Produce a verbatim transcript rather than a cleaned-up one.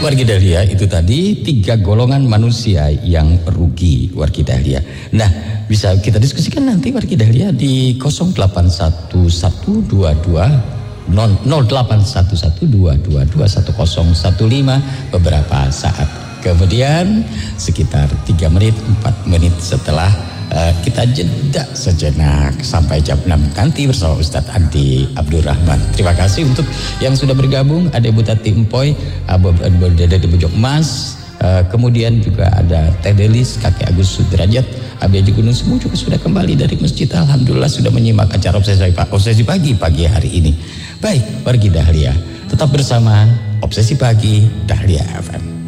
wargi Dahlia, itu tadi tiga golongan manusia yang rugi wargi Dahlia. Nah, bisa kita diskusikan nanti wargi Dahlia di nol delapan satu satu dua dua nol delapan satu satu dua dua dua satu nol satu lima beberapa saat. Kemudian sekitar tiga menit, empat menit setelah uh, kita jeda sejenak sampai jam enam nanti bersama Ustadz Andi Abdurrahman. Terima kasih untuk yang sudah bergabung. Ada Ibu Tati Empoy, Abu Dede di Bojong Mas, uh, kemudian juga ada Teh Delis, Kakek Agus Sudrajat, Abi Haji Gunung Semua juga sudah kembali dari masjid. Alhamdulillah sudah menyimak acara obsesi, obsesi pagi pagi hari ini. Baik, wargi Dahlia, tetap bersama Obsesi Pagi Dahlia F M.